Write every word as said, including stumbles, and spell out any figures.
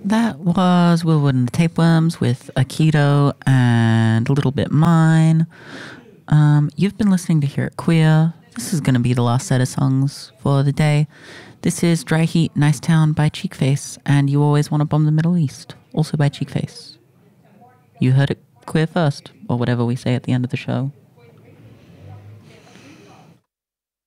That was Will Wood and the Tapeworms with Aikido and a little bit mine. Um, you've been listening to Hear It Queer. This is going to be the last set of songs for the day. This is Dry Heat, Nice Town by Cheekface, and You Always Want to Bomb the Middle East, also by Cheekface. You heard it queer first, or whatever we say at the end of the show.